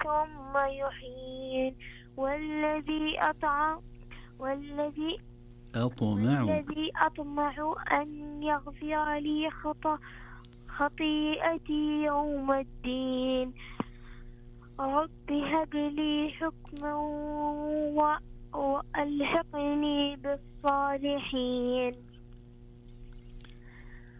ثم يحيين والذي أطمع أن يغفر لي خطيئتي يوم الدين. رب هب لي حكما وألحقني بالصالحين.